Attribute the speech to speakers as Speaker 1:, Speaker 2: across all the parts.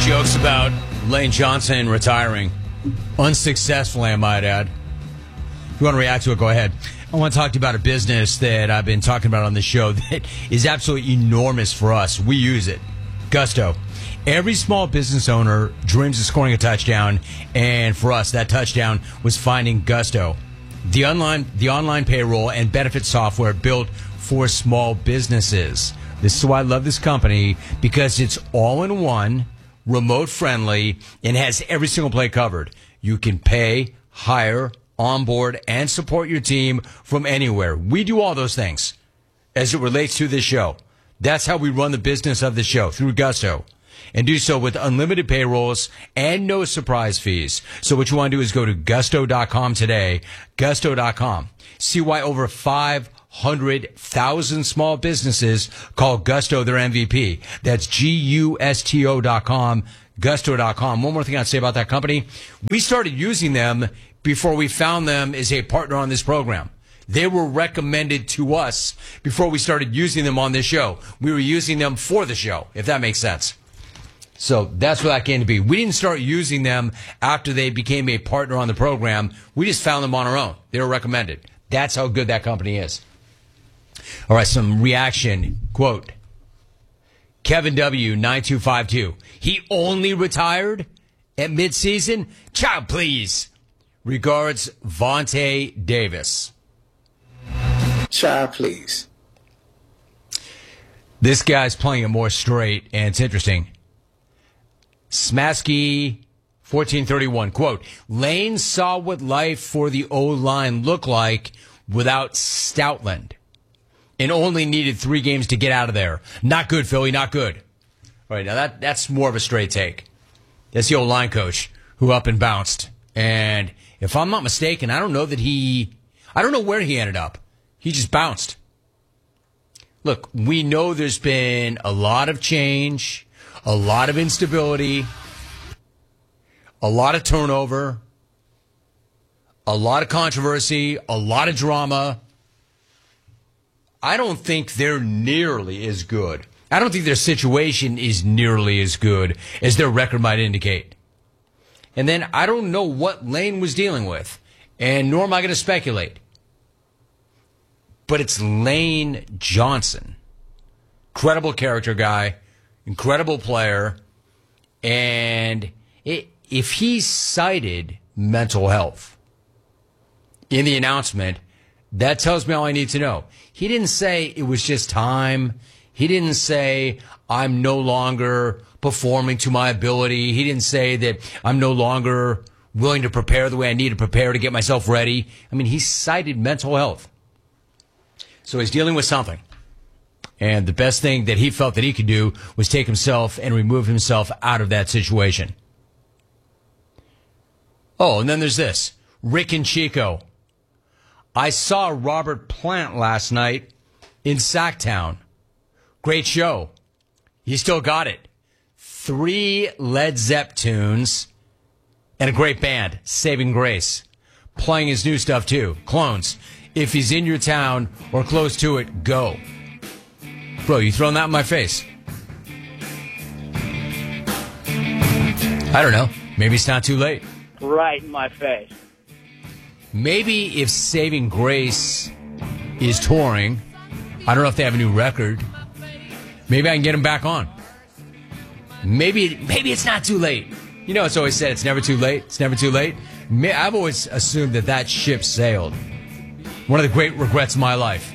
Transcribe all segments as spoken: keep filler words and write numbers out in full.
Speaker 1: Jokes about Lane Johnson retiring. Unsuccessfully, I might add. If you want to react to it, go ahead. I want to talk to you about a business that I've been talking about on the show that is absolutely enormous for us. We use it. Gusto. Every small business owner dreams of scoring a touchdown, and for us, that touchdown was finding Gusto, the online, the online payroll and benefit software built for small businesses. This is why I love this company, because it's all in one, remote friendly, and has every single play covered. You can pay, hire, onboard, and support your team from anywhere. We do all those things as it relates to this show. That's how we run the business of the show, through Gusto. And do so with unlimited payrolls and no surprise fees. So what you want to do is go to gusto dot com today, gusto dot com. See why over five hundred thousand small businesses call Gusto their M V P. That's G U S T O dot com, gusto dot com. One more thing I'd say about that company. We started using them before we found them as a partner on this program. They were recommended to us before we started using them on this show. We were using them for the show, if that makes sense. So that's what that came to be. We didn't start using them after they became a partner on the program. We just found them on our own. They were recommended. That's how good that company is. All right, some reaction. Quote, Kevin W, nine two five two. He only retired at midseason? Child, please. Regards, Vontae Davis.
Speaker 2: Child, please.
Speaker 1: This guy's playing it more straight, and it's interesting. Smasky fourteen thirty-one, quote, Lane saw what life for the O-line looked like without Stoutland and only needed three games to get out of there. Not good, Philly, not good. All right, now that that's more of a straight take. That's the O-line coach who up and bounced. And if I'm not mistaken, I don't know that he, I don't know where he ended up. He just bounced. Look, we know there's been a lot of change, a lot of instability, a lot of turnover, a lot of controversy, a lot of drama. I don't think they're nearly as good. I don't think their situation is nearly as good as their record might indicate. And then I don't know what Lane was dealing with, and nor am I going to speculate. But it's Lane Johnson. Credible character guy. Incredible player, and it, if he cited mental health in the announcement, that tells me all I need to know. He didn't say it was just time. He didn't say I'm no longer performing to my ability. He didn't say that I'm no longer willing to prepare the way I need to prepare to get myself ready. I mean, he cited mental health. So he's dealing with something. And the best thing that he felt that he could do was take himself and remove himself out of that situation. Oh, and then there's this. Rick and Chico. I saw Robert Plant last night in Sacktown. Great show. He still got it. Three Led Zepp tunes and a great band, Saving Grace. Playing his new stuff too, Clones. If he's in your town or close to it, go. Bro, you throwing that in my face? I don't know. Maybe it's not too late.
Speaker 3: Right in my face.
Speaker 1: Maybe if Saving Grace is touring, I don't know if they have a new record, maybe I can get him back on. Maybe maybe it's not too late. You know, it's always said it's never too late. It's never too late. I've always assumed that that ship sailed. One of the great regrets of my life.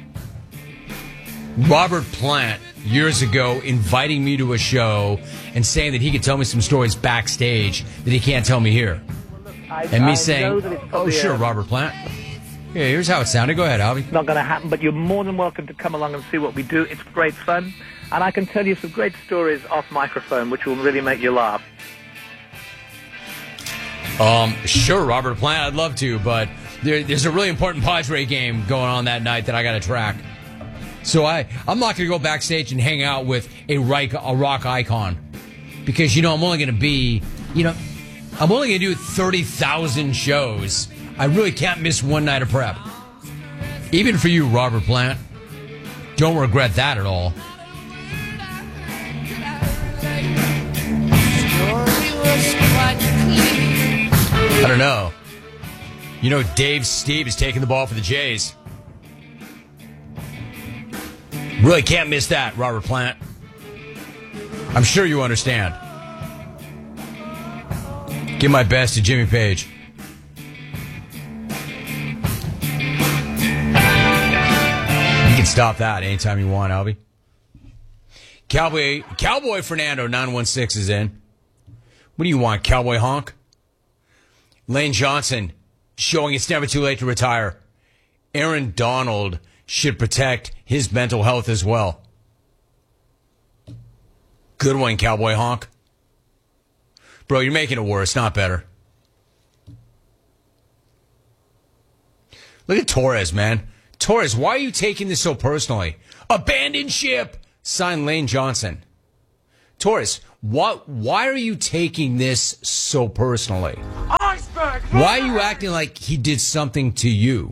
Speaker 1: Robert Plant, years ago, inviting me to a show and saying that he could tell me some stories backstage that he can't tell me here.
Speaker 3: I,
Speaker 1: and me
Speaker 3: I
Speaker 1: saying, oh, sure,
Speaker 3: a,
Speaker 1: Robert Plant. Yeah, here's how it sounded. Go ahead, Albie.
Speaker 3: Not going to happen, but you're more than welcome to come along and see what we do. It's great fun. And I can tell you some great stories off microphone, which will really make you laugh.
Speaker 1: Um, sure, Robert Plant, I'd love to, but there, there's a really important Padre game going on that night that I got to track. So I, I'm not going to go backstage and hang out with a rock, a rock icon because, you know, I'm only going to be, you know, I'm only going to do thirty thousand shows. I really can't miss one night of prep. Even for you, Robert Plant. Don't regret that at all. don't know. You know, Dave Steve is taking the ball for the Jays. Really can't miss that, Robert Plant. I'm sure you understand. Give my best to Jimmy Page. You can stop that anytime you want, Albie. Cowboy Cowboy Fernando nine one six is in. What do you want, Cowboy Honk? Lane Johnson showing it's never too late to retire. Aaron Donald should protect his mental health as well. Good one, Cowboy Honk. Bro, you're making it worse, not better. Look at Torres, man. Torres, why are you taking this so personally? Abandon ship! Signed Lane Johnson. Torres, what, why are you taking this so personally? Iceberg! Why are you acting like he did something to you?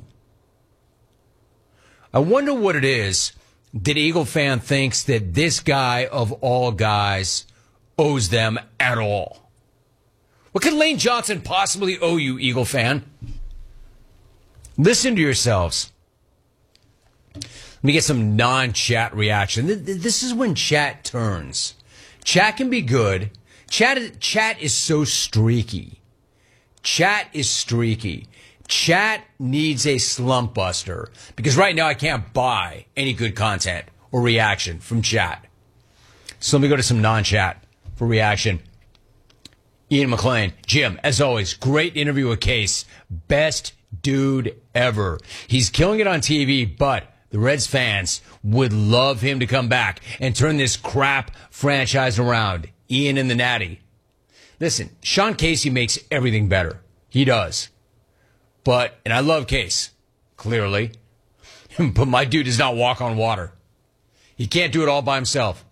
Speaker 1: I wonder what it is that Eagle fan thinks that this guy of all guys owes them at all. What could Lane Johnson possibly owe you, Eagle fan? Listen to yourselves. Let me get some non-chat reaction. This is when chat turns. Chat can be good. Chat, chat is so streaky. Chat is streaky. Chat needs a slump buster because right now I can't buy any good content or reaction from chat. So let me go to some non-chat for reaction. Ian McLean, Jim, as always, great interview with Case. Best dude ever. He's killing it on T V, but the Reds fans would love him to come back and turn this crap franchise around. Ian and the Natty. Listen, Sean Casey makes everything better. He does. But, and I love Case, clearly, but my dude does not walk on water. He can't do it all by himself.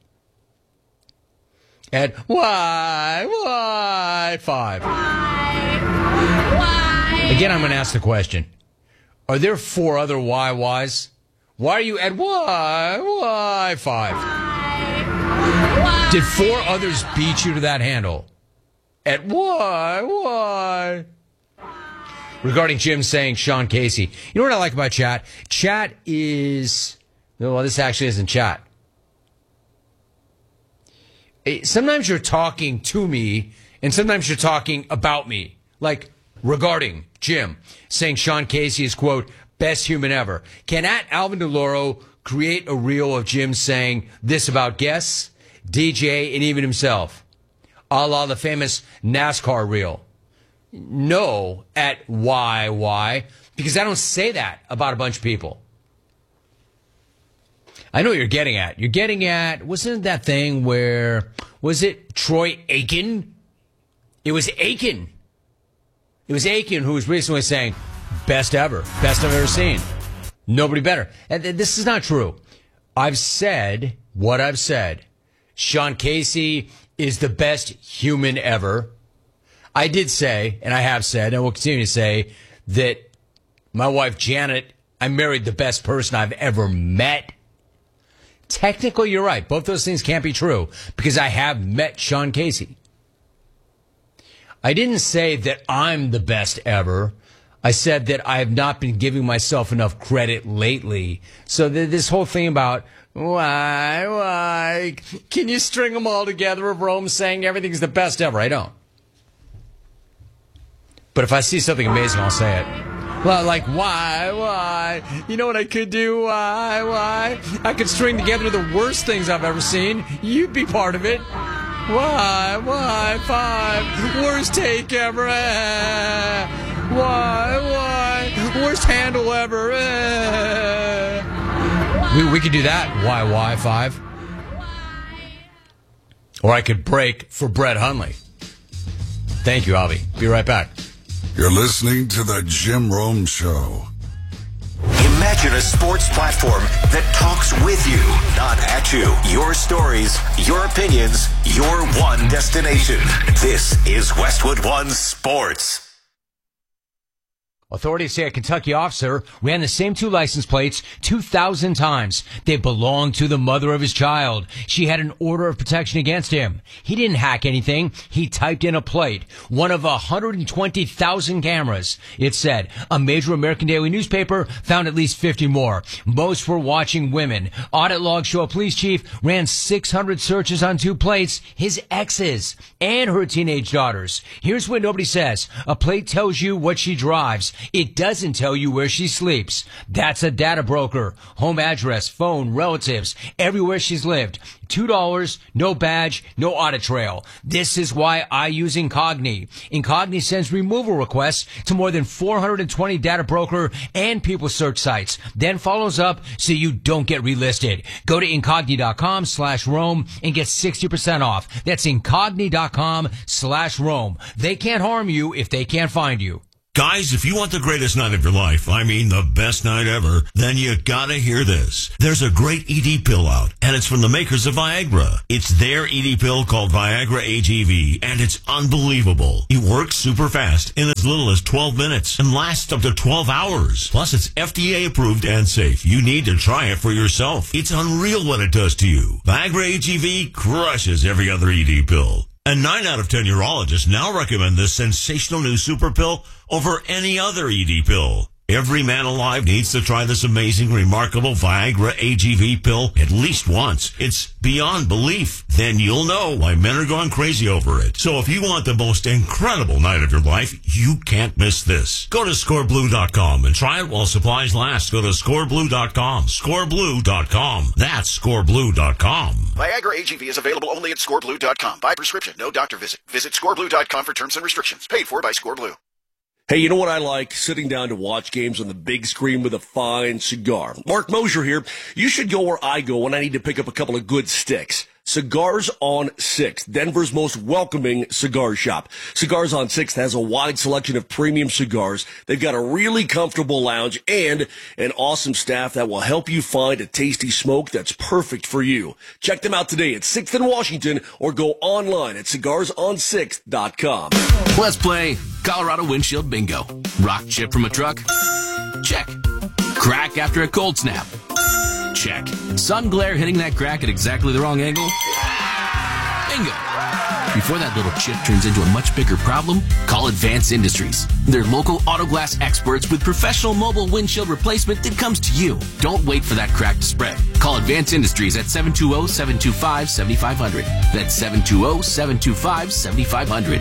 Speaker 1: And why, why, five.
Speaker 4: Why, why?
Speaker 1: Again, I'm going to ask the question. Are there four other why, whys? Why are you at why, why, five?
Speaker 4: Why, why?
Speaker 1: Did four others beat you to that handle? At why, why? Regarding Jim saying Sean Casey. You know what I like about chat? Chat is... Well, this actually isn't chat. Sometimes you're talking to me, and sometimes you're talking about me. Like, regarding Jim, saying Sean Casey is, quote, best human ever. Can at Alvin DeLauro create a reel of Jim saying this about guests, D J, and even himself? A la the famous NASCAR reel. No, at why, why? Because I don't say that about a bunch of people. I know what you're getting at. You're getting at, wasn't it that thing where, was it Troy Aiken? It was Aiken. It was Aiken who was recently saying, best ever, best I've ever seen. Nobody better. And this is not true. I've said what I've said. Sean Casey is the best human ever. I did say, and I have said, and will continue to say, that my wife Janet, I married the best person I've ever met. Technically, you're right. Both those things can't be true because I have met Sean Casey. I didn't say that I'm the best ever. I said that I have not been giving myself enough credit lately. So th- this whole thing about, why, why, can you string them all together of Rome saying everything's the best ever? I don't. But if I see something amazing, I'll say it. Well, like, why, why? You know what I could do? Why, why? I could string together the worst things I've ever seen. You'd be part of it. Why, why, five? Worst take ever. Eh. Why, why? Worst handle ever. Eh. We, we could do that. Why, why, five? Or I could break for Brett Hundley. Thank you, Avi. Be right back.
Speaker 5: You're listening to The Jim Rome Show.
Speaker 6: Imagine a sports platform that talks with you, not at you. Your stories, your opinions, your one destination. This is Westwood One Sports.
Speaker 1: Authorities say a Kentucky officer ran the same two license plates two thousand times. They belonged to the mother of his child. She had an order of protection against him. He didn't hack anything. He typed in a plate. One of one hundred twenty thousand cameras. It said a major American daily newspaper found at least fifty more. Most were watching women. Audit logs show a police chief ran six hundred searches on two plates, his exes and her teenage daughters. Here's what nobody says. A plate tells you what she drives. It doesn't tell you where she sleeps. That's a data broker. Home address, phone, relatives, everywhere she's lived. two dollars, no badge, no audit trail. This is why I use Incogni. Incogni sends removal requests to more than four hundred twenty data broker and people search sites. Then follows up so you don't get relisted. Go to Incogni.com slash Rome and get sixty percent off. That's Incogni.com slash Rome. They can't harm you if they can't find you.
Speaker 7: Guys, if you want the greatest night of your life, I mean the best night ever, then you gotta hear this. There's a great E D pill out, and it's from the makers of Viagra. It's their E D pill called Viagra A G V, and it's unbelievable. It works super fast in as little as twelve minutes and lasts up to twelve hours. Plus, it's F D A approved and safe. You need to try it for yourself. It's unreal what it does to you. Viagra A G V crushes every other E D pill. And nine out of ten urologists now recommend this sensational new super pill over any other E D pill. Every man alive needs to try this amazing, remarkable Viagra A G V pill at least once. It's beyond belief. Then you'll know why men are going crazy over it. So if you want the most incredible night of your life, you can't miss this. Go to score blue dot com and try it while supplies last. Go to score blue dot com. score blue dot com. That's score blue dot com.
Speaker 8: Viagra A G V is available only at score blue dot com. By prescription, no doctor visit. Visit score blue dot com for terms and restrictions. Paid for by ScoreBlue.
Speaker 9: Hey, you know what I like? Sitting down to watch games on the big screen with a fine cigar. Mark Mosier here. You should go where I go when I need to pick up a couple of good sticks. Cigars on sixth, Denver's most welcoming cigar shop. Cigars on sixth has a wide selection of premium cigars. They've got a really comfortable lounge and an awesome staff that will help you find a tasty smoke that's perfect for you. Check them out today at sixth and Washington or go online at cigars on sixth dot com.
Speaker 10: Let's play Colorado Windshield Bingo. Rock chip from a truck? Check. Crack after a cold snap? Check. Sun glare hitting that crack at exactly the wrong angle? Bingo. Before that little chip turns into a much bigger problem, call Advance Industries. They're local auto glass experts with professional mobile windshield replacement that comes to you. Don't wait for that crack to spread. Call Advance Industries at seven two zero, seven two five, seven five zero zero. That's seven two zero, seven two five, seven five zero zero.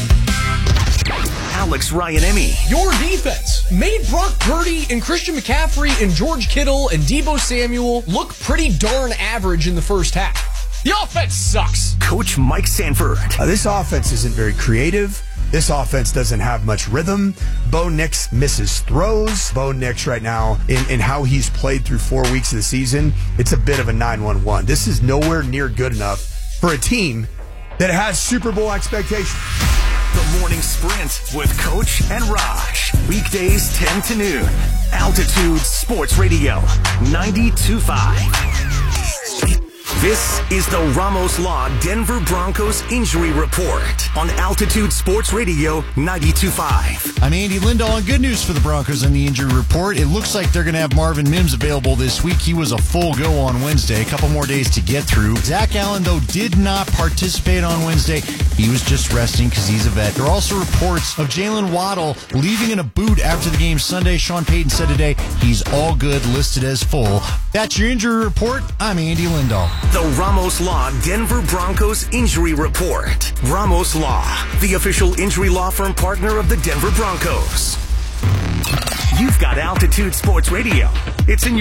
Speaker 6: Alex Ryan-Emmy.
Speaker 11: Your defense made Brock Purdy and Christian McCaffrey and George Kittle and Deebo Samuel look pretty darn average in the first half. The offense sucks.
Speaker 6: Coach Mike Sanford.
Speaker 12: Uh, this offense isn't very creative. This offense doesn't have much rhythm. Bo Nix misses throws. Bo Nix right now, in, in how he's played through four weeks of the season, it's a bit of a nine one one. This is nowhere near good enough for a team that has Super Bowl expectations.
Speaker 6: The Morning Sprint with Coach and Raj. Weekdays ten to noon. Altitude Sports Radio ninety-two point five. This is the Ramos Law Denver Broncos Injury Report on Altitude Sports Radio ninety-two point five.
Speaker 13: I'm Andy Lindahl, and good news for the Broncos on the injury report. It looks like they're going to have Marvin Mims available this week. He was a full go on Wednesday. A couple more days to get through. Zach Allen, though, did not participate on Wednesday. He was just resting because he's a vet. There are also reports of Jalen Waddle leaving in a boot after the game Sunday. Sean Payton said today he's all good, listed as full. That's your injury report. I'm Andy Lindahl.
Speaker 6: The Ramos Law Denver Broncos Injury Report. Ramos Law, the official injury law firm partner of the Denver Broncos. You've got Altitude Sports Radio. It's in your